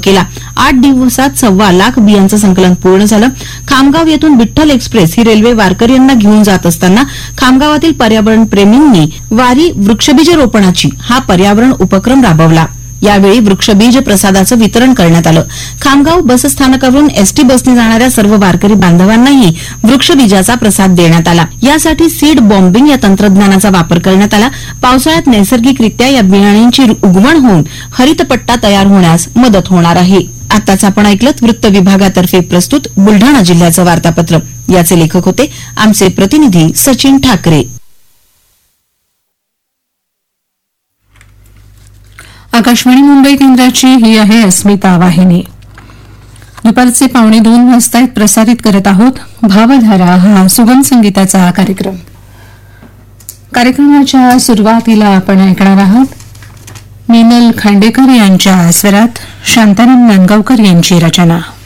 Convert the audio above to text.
केला. 8 दिवसात 1.25 लाख बियांचं संकलन पूर्ण झालं. खामगाव येथून विठ्ठल एक्सप्रेस ही रेल्वे वारकऱ्यांना घेऊन जात असताना खामगावातील पर्यावरण प्रेमींनी वारी वृक्षबीज रोपणाची हा पर्यावरण उपक्रम राबवला. यावेळी वृक्षबीज प्रसादाचं वितरण करण्यात आलं. खामगाव बसस्थानकावरून एसटी बसने जाणाऱ्या सर्व वारकरी बांधवांनाही वृक्षबीजाचा प्रसाद देण्यात आला. यासाठी सीड बॉम्बिंग या तंत्रज्ञानाचा वापर करण्यात आला. पावसाळ्यात नैसर्गिकरित्या या बियाण्यांची उगवण होऊन हरितपट्टा तयार होण्यास मदत होणार आहे. आताच आपण ऐकलत वृत्त विभागातर्फे प्रस्तुत बुलढाणा जिल्ह्याचं वार्तापत्र. याचे लेखक होते आमचे प्रतिनिधी सचिन ठाकरे. आकाशवाणी मुंबई केंद्राची ही आहे अस्मिता वाहिनी. दुपारचे 1:45 वाजता प्रसारित करत आहोत भावधारा हा सुगम संगीताचा कार्यक्रम. कार्यक्रमाच्या सुरुवातीला आपण ऐकणार आहोत मीनल खांडेकर यांच्या स्वरात शांताराम नांदगावकर यांची रचना.